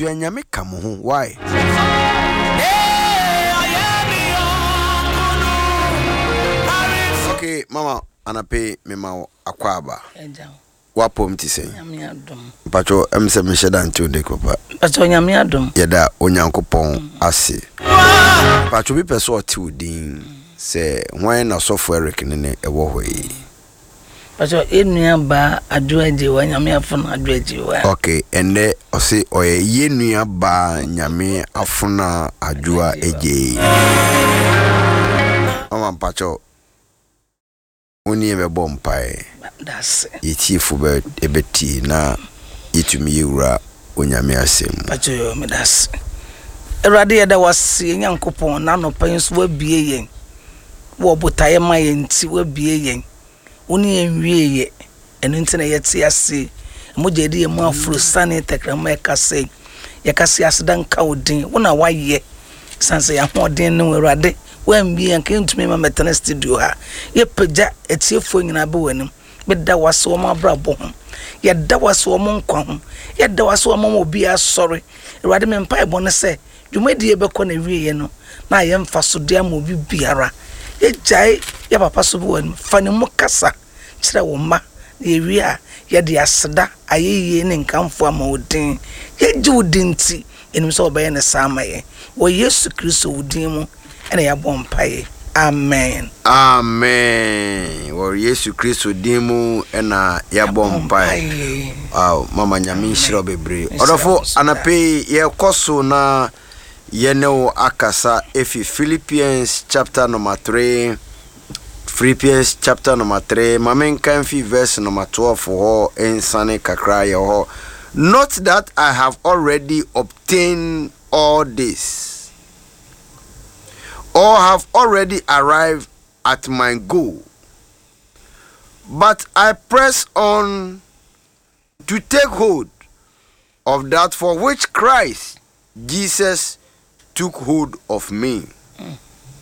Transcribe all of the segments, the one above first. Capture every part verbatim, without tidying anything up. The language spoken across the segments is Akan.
Nyame kamu why? Okay, mama, anape mema akwaba. Wapo mti se. Nyame adom. Pacho emse mesheda nti onde kopa. Pacho nyame adom. Yeda onyankopon ase. Pacho bi peso oti udin se hwan na sofo Eric ne ewo hoyi. Pacho enua ba aduaje wa nyame afuna aduaje wa. Okay, ende osi oye yenua ba nyame afuna adua eje. Mama pacho Oni ebe bompae. That's it. Yetifu be ebeti na yetumi yewura onyame asem. Pacho yo me das. Erade yeda wase nyankopon na no pan so wabie yen. Wo botaye ma yen ti wabie yen. Oni enwie ye. Eno nti na yeti ase. Moje de mu afro sane tekrama ekase. Yakase asedan ka odin. Wona waye. Sanse ya hoden ne werade. When be and came to me, my maternal studio, ye peja a cheerful in a boenim, but that was so my brabo. Yet that was so among quam, yet there was so among will be as sorry. Rather than pie bonnet say, you made the ebecon a reano. Now I am fast so damn will be biara. Ye jay, ye papa so and funny mocassa, chrawoma, the area, yet the asada, I ye and come for my din. Ye do dinty in himself by any summer. Or yes, Christo would demo. Ene ya bompaye. Amen. Amen. Wo Yesu Kristo dimu ena ya bompaye. Ah, mama nyame shiro bebre. Odofo anape ye koso na yeneo akasa efi Philippians chapter number three. Philippians chapter number three. Mamen kanfi verse number twelve ho ensane kakra ye ho. Not that I have already obtained all this, or have already arrived at my goal, but I press on to take hold of that for which Christ Jesus took hold of me. Mm.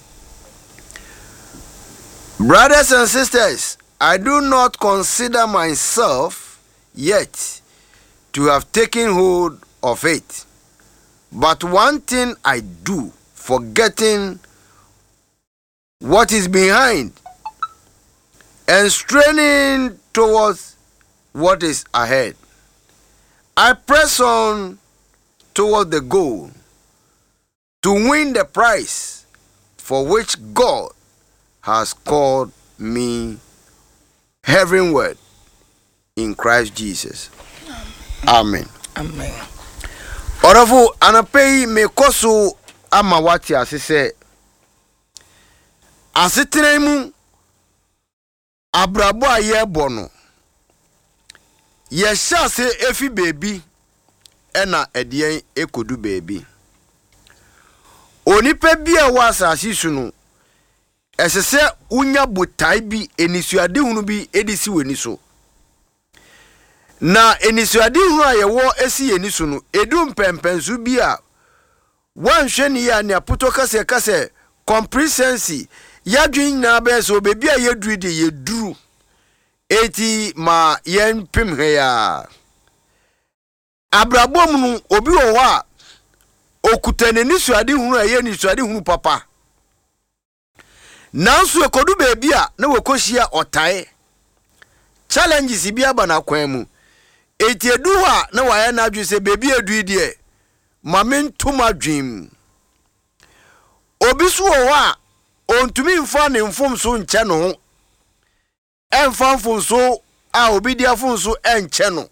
Brothers and sisters, I do not consider myself yet to have taken hold of it, but one thing I do, forgetting what is behind and straining towards what is ahead, I press on toward the goal to win the prize for which God has called me heavenward in Christ Jesus. Amen. Amen. Orafu anapei mekosu ama wati asise asetremu abrabo aye bono ye shase efi baby ena edien ekodu baby onipa bia wasa asisunu esese unya botai bi enisuade hunu bi edisi weni so na enisuade hunu ayewo esi enisu no edum pempensu bia wanhwe ni ya ne apoto kase kase comprehensive yadwin na be so bebi a yeduru de yeduru eti ma yen pim he ya abrabom nu obi wo ho a okutane ni suade hunu a ye ni suade hunu papa nanso ekodu bebi a na wokohia otae challenges bi aba na kwan mu eti edu ha na waye na adwu se bebi edu de ma mentuma dwim obi so wo ho a ontumi mfa ne mfom so nche no emfa mfom so a obi dia mfom so enche no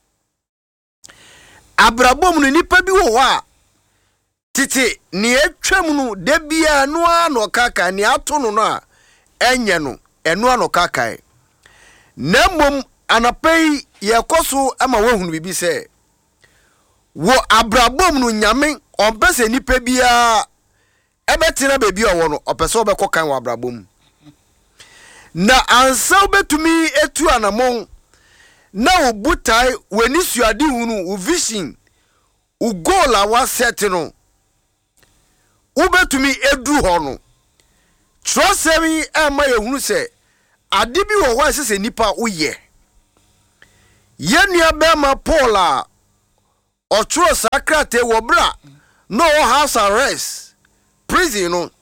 abrabom no nipa bi wo ho a titi ne atwam no de bia no ano kaka ne ato no no a enye no eno ano kaka na mom anapei yekoso ama wahunu bibi se wo abrabom no nyame ompese nipa bia ebetina bebi owo no opeso obekọ kan wa abrabom na ansa obetumi etu anamon na obutai weni suade hunu u vision u goal a wa set no ubetumi edu ho no trosemi ama yehunu se ade bi wo wa sese nipa uye yenua bema Paul a ɔtwerɛ saa krataa wɔ bra no house arrest prison no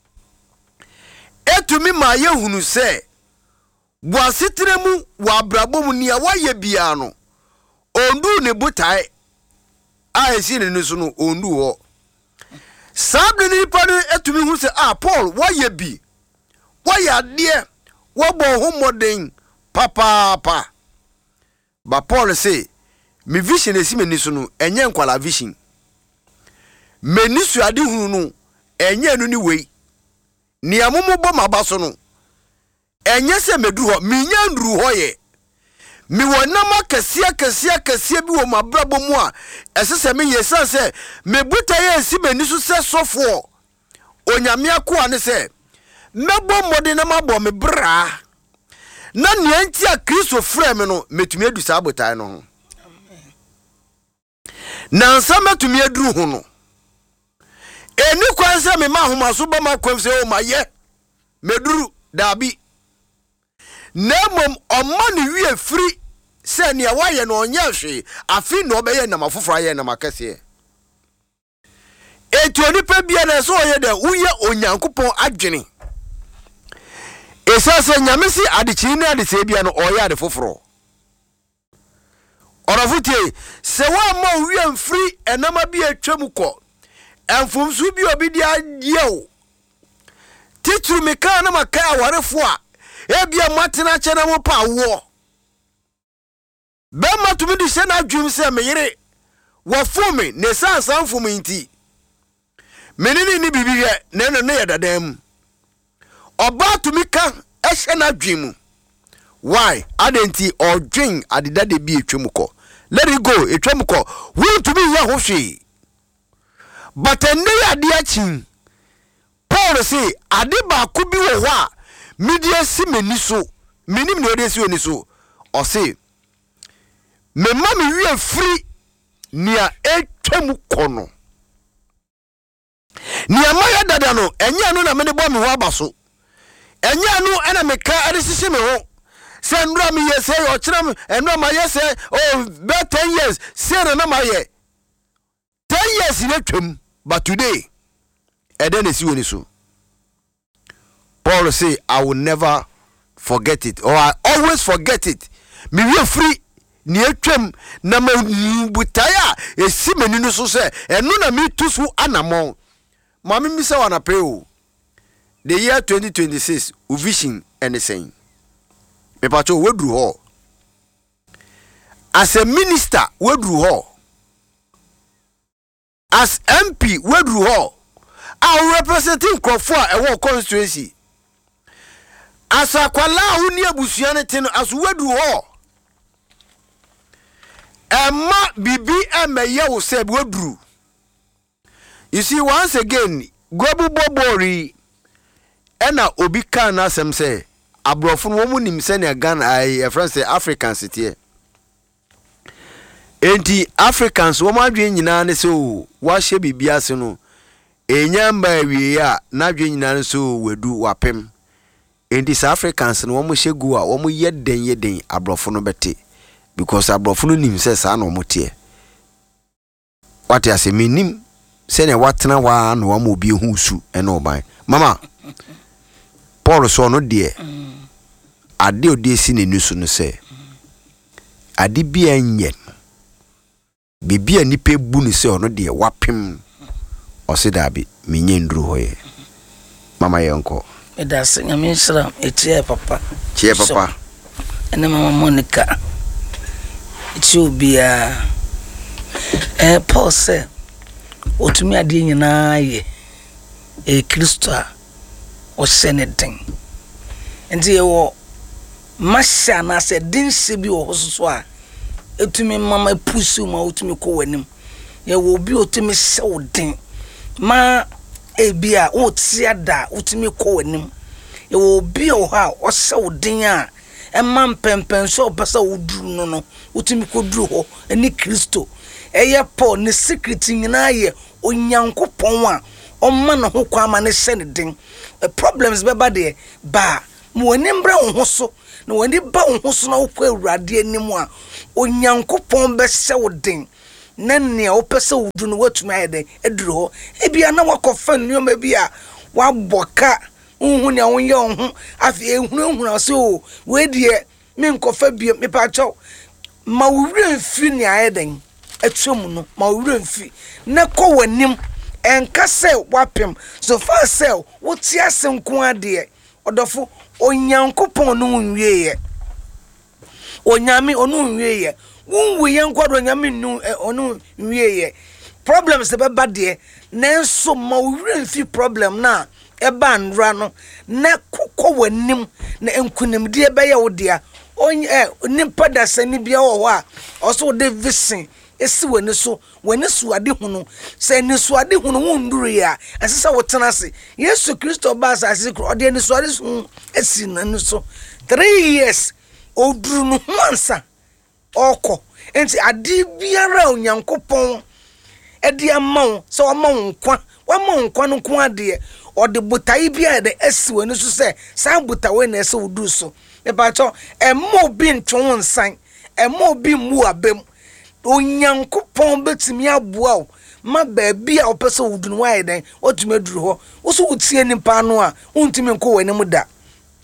etumi ma yehunu sɛ boasetere mu wɔ abrabɔ mu nia wayɛ bia no ondu ne botae a esi ne no so no ondu hɔ sabre ni pa no etumi hu sɛ ah Paul wayɛ bi wayɛ adeɛ wabɔ ho modern papa papa ba Paul say me vision esi me ni so no enye nkwala vision me ni su ade hunu no enye no ni wei ni amumu bɔ maba so no enye se medu hɔ me nya nduru hɔ ye me wonam akɛse akɛse akɛse bi wɔ mabrabɔ mu a ɛsɛ me yesa sɛ me buta ye esi me ni so sɛ sɔfo onyame akoa ne sɛ mebɔ mmɔde na mabɔ me bra na nea nti a Kristo frɛ me no metumi adu saa botae no ho na nsa metumi aduru ho no eni kwan sɛ me ma homa so ba makwam sɛ o mayɛ meduru dabi na mom ɔma ne wie firi sɛ nea wayɛ no ɔnyɛ hwe afi na ɔbɛyɛ na mafoforo ayɛ na makɛseɛ etu onipa bia na so ɔyɛ dɛ woyɛ onyankopɔn adwene esa sɛ nyame si adekyi na adesɛ bia no ɔyɛ ade foforo ɔrafutie sɛ wa ma wie mfiri enama bi atwam kɔ emfumsu bi obi dia yew titru me kan na maka awarefo a ebia matena kyena mo pa wo be matumi di se na adwum se me yere wo fumi ne sansan fumi nti menini ni bibiwe ne no ne yedadam oba tumi ka ehye na adwum why adenti odwen adeda de bi etwem kɔ let it go etwem kɔ wo tumi ye ho hwe but ende ade achi Paul say ade ba ko bi wo ho a media si meni so menim ne ode si oni so o say me ma me wie free nia etwem kɔ no nia ma ya dada no enya no na me ne bo me ho aba so enya no ena me ka ade sisi me ho se ndura me ye say o kira me eno ma ye say oh be ten years say na ma ye ten years in etwem but today eden esi woni so Paul say I will never forget it or I always forget it me we free ni etwem na ma butaya esi meni no so say eno na me tusu anamon mama mi say wana pray o the year twenty twenty-six u vision anything me pacho wedru ho as a minister wedru ho as M P wedru ho I representing Crawford e wo constituency as akwala hu ni abusua ne tin as wedru ho emma bibi emeye wo se wedru. You see once again gobu bobori ena obi kan asem say abrofo no mu nim se ne Ghana ai friends say Africans tie enti Africans wo madwe nyina ne so wa hye bibia se no enya mba wie a na dwe nyina ne so wedu wapem enti South Africans no wo hye gu a wo ye den ye den abrofo no bete because abrofo no nim se sa na wo tie what ya se minim se ne watena wa na wo mo bi hu su ene oban mama Paul so no de ade odi esi ne nusu no se ade bia nye bibia nipa bu ni se ono de wapem o se da bi menye nduru hoye mama yenko edas nyame nsira etie papa tie papa ene mama Monica etie obia eh Paul se otumi ade nyina ye e Kristo a o seneden enti ye wo masha na se dinse bi wo so a etumi mama pusu ma otumi ko wanim ye wo bi otumi sewden ma ebia o tiada otumi ko wanim ye wo bi o ha o sewden a emma mpempen so pesa woduru no no otumi ko duru ho eni Kristo eye Paul ne secret nyina ye onyankopon a omma no ho kwa ma ne seneden problems beba de ba mo woni mbra ho so na woni ba ho so na wo kwa awurade anim a onyankopon be sewden nenne o pese wudu no watumi ayede eduru ho ebia na wakofa nneoma bia waboka unhu ne wonye onhu afi ehunu ehunu ase o we die me nkofa bia me pa chaw ma wure mfi ne ayeden etwom no ma wure mfi na kɔ wanim enka se wapem so far sell wuti asenko ade odofo onyankopon no nwieye onyame onu nwieye wunwu yenkwado onyame nu onu nwieye problems the beba de nanso ma wure mfi problem na eba nra no na kokɔ wanim na enkunimde ebe ye wo dia onye nimpa da sani bia wo ho a oso de visin esi wani so wani suade hunu se ni suade hunu wunduru ya asesa wotena se Yesu Kristo ba sa ase kro ode ni suade so esi nanu so three years oduru no hansa oko enti ade biara onyankopon ede amawo se o mawo nkwa wa mawo nkwa no ko ade ode botai bia de esi wani so se san botawe na ese wudu so e ba cho emmo bi ntwo nsan emmo bi mu abem onyankopon betimi aboa o ma baabi a opese wudun wae den otumi aduru ho wo so wutie nipa no a untimi nko wani mu da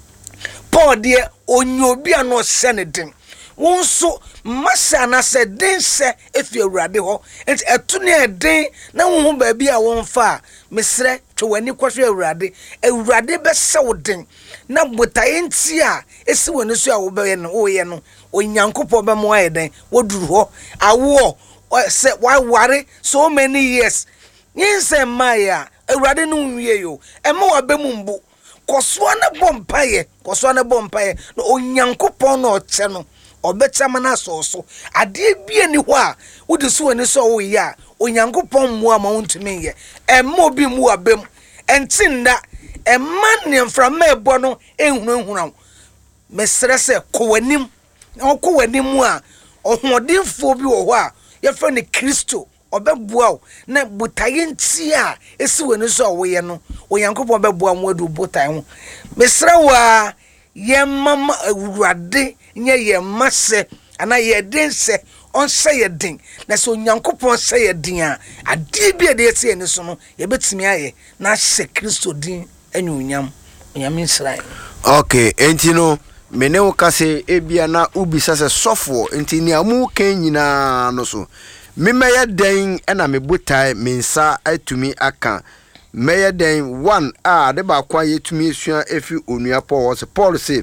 Paul de onyobi a no hye ne den won so masa na se den se efi awurade ho enti eto ne eden na won ho baabi a won fa mesre twani kwahwe awurade awurade be se wo den na botaye nti a esi woni so a wo be no wo ye no onyankopon be mo aye den woduru ho awo se wa ware so many years yin se maya awurade no nwie yo e ma wa be mu mbu kosoa na bompaye kosoa na bompaye no onyankopon no oche no obetama na so so ade bia ni ho a wodi so woni so wo ye a onyankopon mu ama wontumi ye e ma obi mu abem entinda e ma ne mframa ebo no ehunu ehunu mesere se kowanim kowanim a ohodinfo bi wo ho a ye fa ne Kristo obebua o na botaye nti a esi woni so wo ye no onyankopon bebua mo adu botaye ho mesere wa ye mama awurade nye ye mase ana ye den se on se ye den na so onyankopon se ye den a ade bi de ese ni so no ye betimi aye na hye Kristo din anyunyam onyame Israel. Okay, enti no mene wo kase ebia na ubisa se sofo enti ni amu kan nyina no so memeye den na mebutai mensa atumi aka meye den one a de ba kwa yetumi esua efi onua Paul was Paul say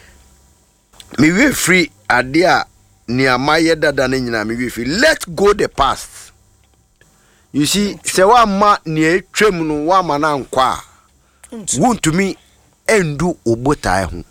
me we free ade a ni amaye dada na nyina me we free let go the past. You see se wa ma ni etwem no wa ma na nkwa wuntumi endu obotai ho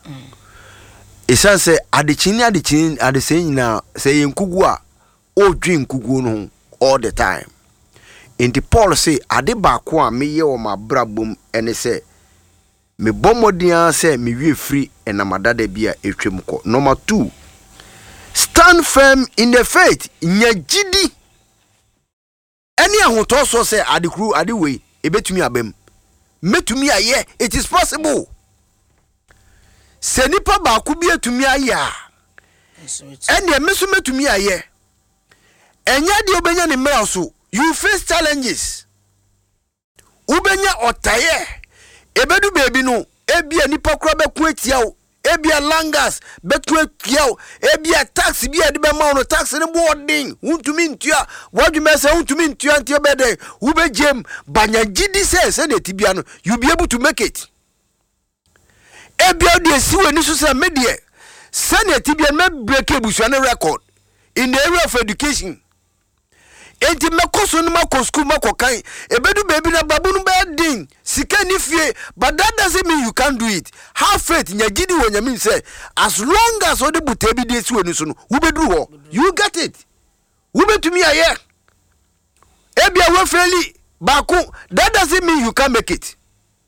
esan se adechini adechini adese nyina se yenkugu a odwi nkugu no all the time. In the Paul say ade ba ko a me ye o ma brabom ene se me bomodian se me wie free enamadada bia etwem ko. Number two, stand firm in the faith. Nyagidi any ahoto so say ade kru ade we ebetumi abem metumi aye it is possible. Se nipa ba ku bi etumi aye a ene meso metumi aye enya de obenya ne mra so you face challenges ubenya otaye ebedu baby no ebia nipa kura beku atia o ebia langas beku atia o ebia tax bia de be ma no tax ne boarding untumi ntua wadwuma se untumi ntua ntia bede ubejem banya gidi se se de tibia no you be able to make it ebia de siwe ni so se medie sane tibia me break ebusuane record in the area of education. Enti mekoso no mako school mako kan ebedu baby na babu no bedin sika ni fie but that doesn't mean you can't do it. Have faith nyagidi wonyame say as long as odi butebi de si woni so no wo beduru ho you get it wo betumi aye ebia wo feli baako that doesn't mean you can't make it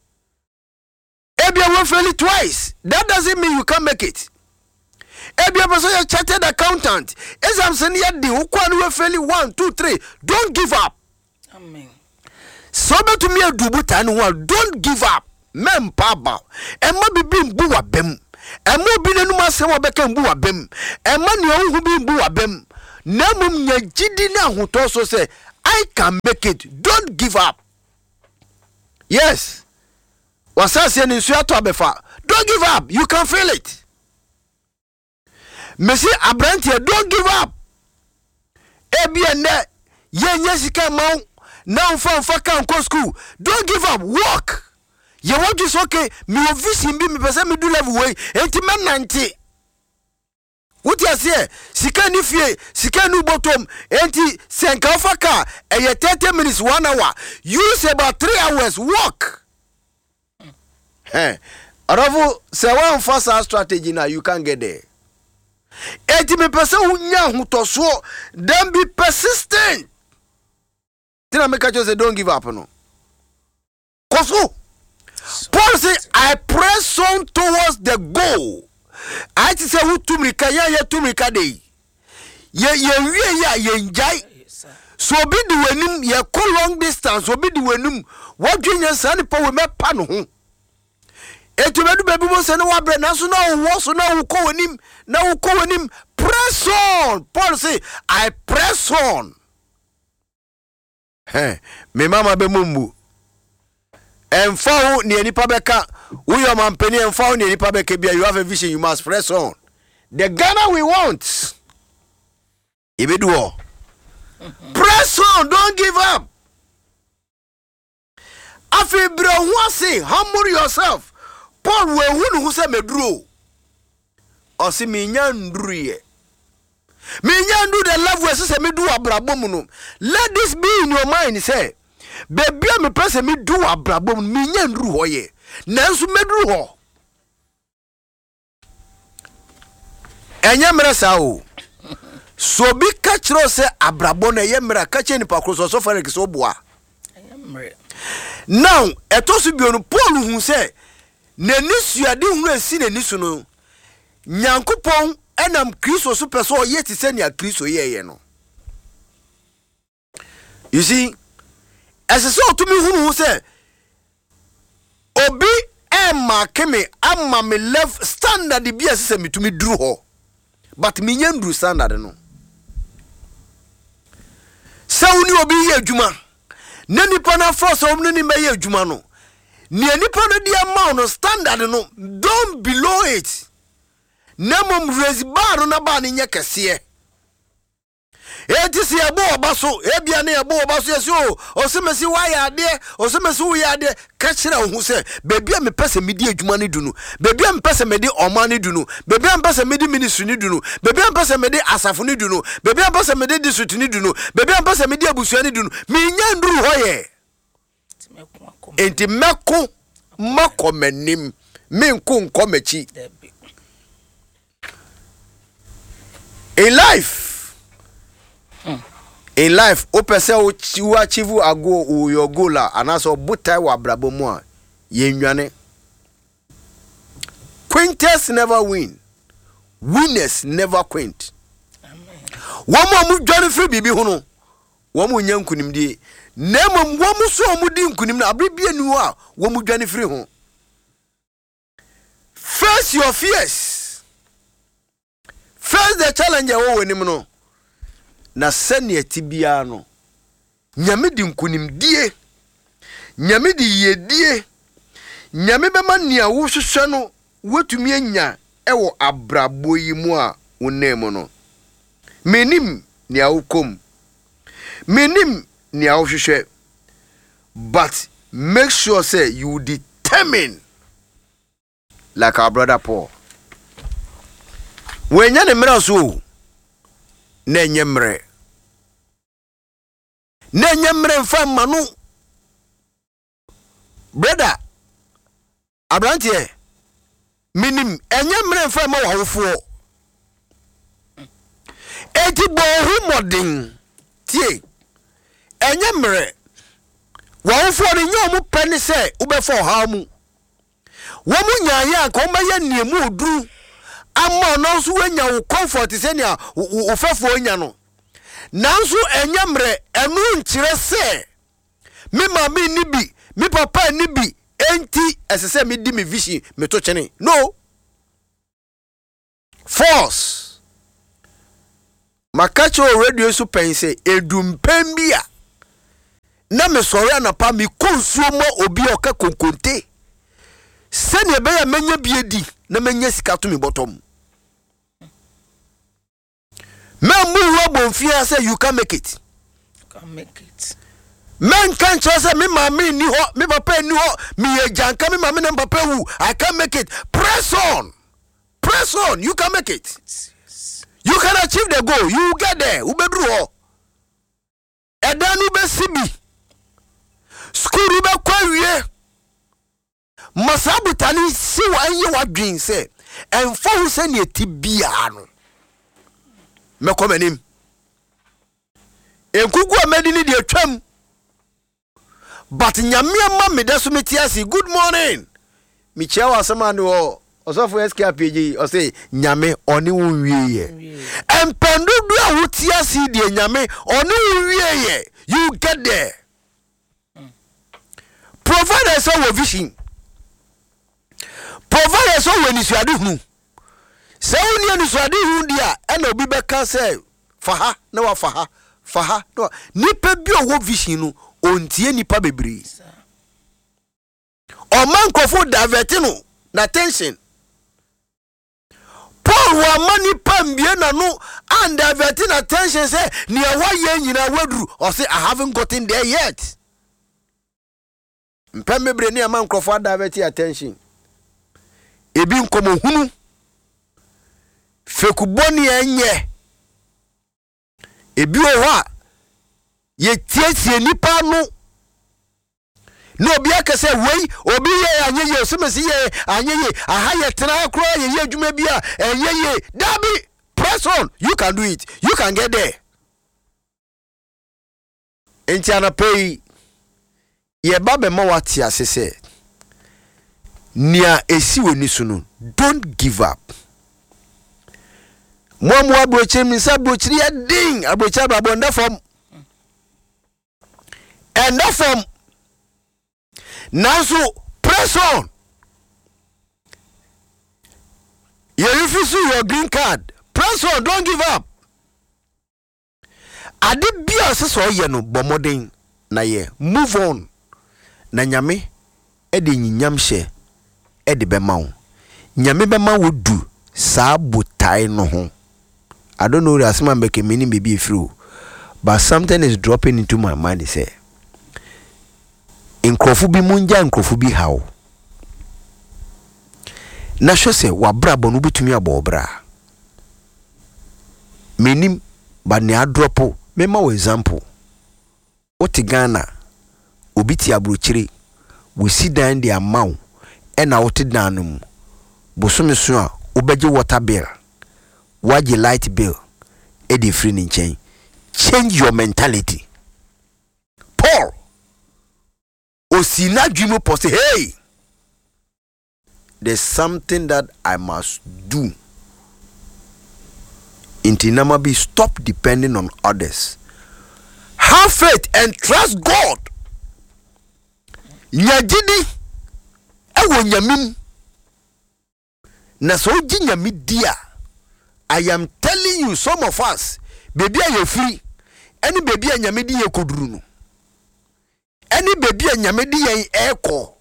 ebia wo feli twice that doesn't mean you can't make it. Ebia person your chartered accountant exam se near di ukwan we fairly one two three don't give up. Amen. So be to me adubu tanu one don't give up. Mem paba e ma bibi mbu wabem e mo bi nenu asem obeka mbu wabem e ma ne ohu bi mbu wabem Namum nya gidi na hoto so say I can make it. Don't give up. Yes. Wasase ni nsu ato abefa. Don't give up. You can feel it. Messi abrantie, don't give up. Ebi ene yenye sika maw na mfa mfa kan ko school. Don't give up. Work. You want is okay. Me vision bi me pese me do level way. Enti men ninety. What you say? Sika ni fie, sika nu bottom. Enti senka fa ka e thirty minutes one hour. Use about three hours work. Eh. Aravu se one first strategy now you can get there. Enti me pese hunya hutoso, then be persistent. Tina make you say don't give up no. Koso. Paul say I press on towards the goal. I say who to me ka ya ya to me ka dey. Ye ye wie ya ye njai. So be the wenum ye ko long distance so be the wenum. What dwen san pa we me pa no ho. Etu bedu bebi mo se no wa bre na so na wo so na wo ko wenim na wo ko wenim press on. Paul say I press on. Hey, me mama be mumbu. Enfau ni enipa beka uyo mampeni enfau ni enipa beka bia you have a vision you must press on. The Ghana we want. Ibeduo. Press on, don't give up. Afi bro hu say humble yourself. Paul we hunu hu say meduro. O si me nya nduru ye. Me nya ndu the level we say me do abrabo mu no. Let this be in your mind say baby me pese me do abrabo mu me nya nduru ho ye. Nansu meduru ho. Enya mra sa o. So bi kachiro se abrabo na ye mra kache ni pakro so so fere kiso boa. Enya mra. Now etosu bi onu Paul hu se nani suade hu asi nani su no. Nyankopon enam Kristo so pese o ye ti se nia Kristo ye ye no. You see, as so to me hu hu se obi e ma keme amma me love standard bi asese me to me duru ho. But me nyandru standard no. Sawuni obi ye adwuma. Na nipa na force omni ni meye adwuma no. Ni nipa no dia ma no standard no don't below it. Na mom raise bar na ba ni nya kese. Eti si ebo obaso, ebia na ebo obaso yeso, osemesi wa ya ade, osemesi wo ya ade, ka kire ho se, bebia me pese medi adwuma ni dunu, bebia me pese medi oma ni dunu, bebia me pese medi ministry ni dunu, bebia me pese medi asafo ni dunu, bebia me pese medi district ni dunu, bebia me pese medi abusua ni dunu, me nya nduru hoye. Enti meko mako menim, me nko nko mechi. In life In life, opese o achieve ago o your goal anaso butai wa brabo mu a yenwane. Quinters never win. Winners never quint. Amen. Womo mu dware free bibi hu no. Womo nya nkunimdie. Nemom womo so omu di nkunim na abrebie nu a womo dwane free hu. Face your fears. Face the challenge wo wenim no. Na sene tibia no nyame di nkunimdie nyame di yedie nyame bema nia wo hwehwe no wetumi anya ewo abrabo yi mu a wonem no menim nia wokom menim nia wo hwehwe but make sure say you determine like our brother Paul when ya ne mra so na nyemre na nyemre mfa manu brother abrantie minim enyemre mfa ma wawofo eti bo hu modern tie enyemre wawofo ni nyomu pene se ubefo ha mu wo mu nyaaya ka o maye niemu oduru amma no so wanya wo comfort se ne wo fefo onya no nanso enyamre enu nkire se me ma me ni bi me papa ni bi enti esese me di me vision me to chene no force makacho radio so pen say edumpem bia na me sori anapa me konsumo obi oka konkonte sene be ya menya biedi na menya sika to me bottom men mu robo fia say you can make it you can make it men can say me mama ni ho me papa ni ho me ejanka me mama na papa wu I can make it. Press on, press on, you can make it. Yes. You can achieve the goal. You get there. Ubedru ho edanu be sibi school be kwawie masabu tani si wa anye wa dwen se enfo hu se ne tibia no me komanim enkugu amedi ni de atwam but nyame ma me da so metiasi. Good morning mi chewa asema ni o osofo S K P G o say nyame oni wunwie ye empendudu a wotiasi de nyame oni wunwie ye. You get there. Provide us our vision. Provide us our initiative hu. Say we ni initiative hu dia e na obi be kan say faha na wa faha faha no nipa bi o vision no ontie nipa bebre. O man kofo divert no na tension. Paul wa mani pambie na no and diverting attention say near why ye nyina wadru or say I haven't gotten there yet. Mpembebre ni man kofo diverting attention. Ebi nkomo hunu fekuboni enye ebi o ha ye tiesie nipa no no obi akase wei obi ye anye ye semesi ye anye ye aha ye tena kro ye ye adwuma bia enye ye dabi. Press on, you can do it, you can get there. Enti anapei ye babe ma wati asese nia esi weni sunu. Don't give up. Mwa mwa broche minsa brochiri ya ding abrocha babo nda form and form. Now so press on. You refuse your green card. Press on, don't give up. Ade bia se so ye no bomodin na ye move on. Na nyame e de nyam hye e de bema wo. Nyame bema wo du saa botai no ho. I don't know as man make meaning baby through, but something is dropping into my mind. Say nkrofu bi munja nkrofu bi hawo na hwe se wa brabo no bitumi abobra menim ba ne adropo mema wo example oti Ghana obiti abrochire we sit down the amount e na oti dan no mu bosome so a obeje water bill waje light bill e dey free ni nchen. Change your mentality. Paul Osina dream post, hey, there's something that I must do. Intinama be stop depending on others. Have faith and trust God. Nyajidi ewo nyamim na so ji nyamidia. I am telling you, some of us, baby are you free? Any baby a nyamidi ye koduru no. Any baby a nyamedi ye eko.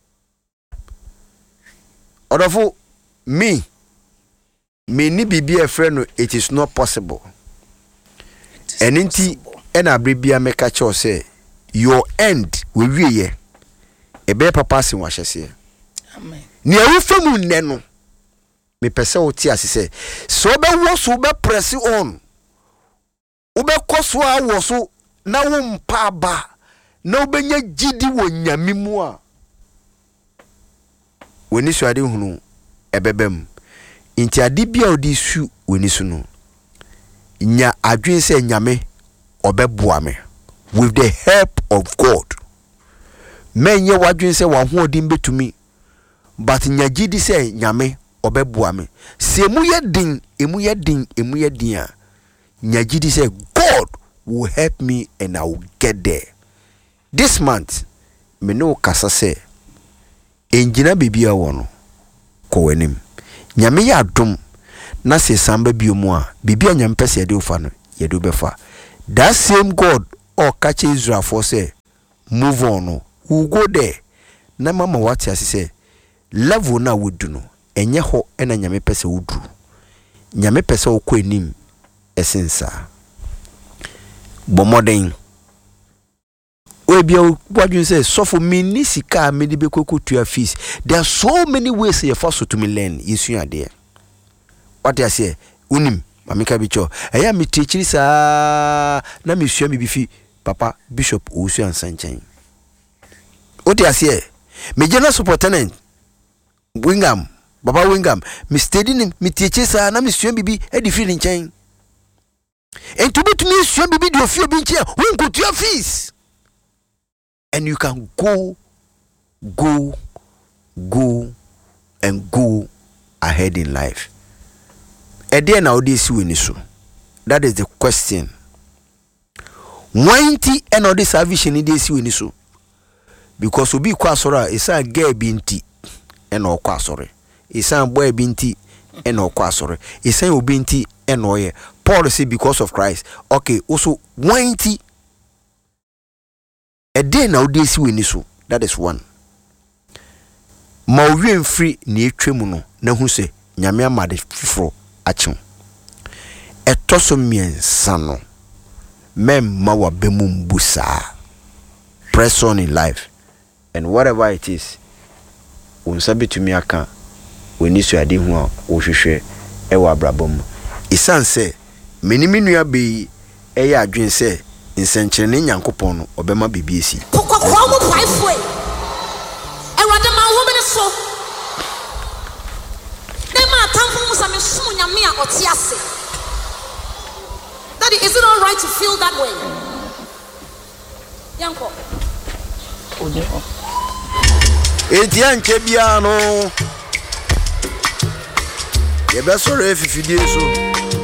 Odofo me me ni bibi a friend, it is not possible. And inti ena bribia meka cho say your end we wie ebe papa sin wahese. Amen. Ni awufamu nne no me pese oti asese so be wo so be press on. Ube koso a wo so na wo mpa ba na obenya gidi wo nyame mu a woni so ade hunu ebebem inti ade bia odi su woni su no nya adwen se nyame obeboa me with the help of God. Menye wadwen se wa ho odi mbetumi but nya gidi se nyame obeboa me se mu ye din emu ye din emu ye din a nya gidi se God will help me and I will get there. This month me no kasa se enjina bibia wono ko wanim nyame ya dom na se samba biomu a bibia nyampese de ufa no yedo befa. That same God or catch Israel for say move on no. Who go there? Na mama what ya say level na would do no. Enye ho ena nyame pese wudru. Nyame pese okɔ enim esensa. Bomoden. We be what you say so for me ni sika me de be kokotua fees. There are so many ways you force to me learn yesu there. What I say unim mamika bicho eya me teachiri sa na me sua me bifi papa bishop osu ansanchen. What I say me general superintendent Wingham Baba Wingham me steady me teachiri sa na me sua bibi e di free nchen. And to be to me sua bibi di ofio bi nchen won kotua fees. And you can go, go, go, and go ahead in life. A day now this winisu. That is the question. Ninety and all this salvation in this winisu. Because we be kwasora, it's a gay binti and no kwasore. It's a boy binti and no kwasore. It's a binti and no ye. Paul say because of Christ. Okay, also ninety. A day now this winisu. That is one. Ma owien free ni etwemu no na hu se nyame amade foforo achen. Etoso miensa no mem ma wa bemum busa. Press on in life and whatever it is unsa betumi aka wenisu ade hu a ohwehwe e wa brabom. Isan se menimi nua be eye adwen se nsenkyerene nyankopon no obema bibiesi. Kokokwa mo paifwe. Ewade ma wo me so. Dem atamfo musa me sum nyame a oti ase. Daddy, is it all right to feel that way? Yanko. Ojo. Eti anche bia no. Ye be so re fifidie so.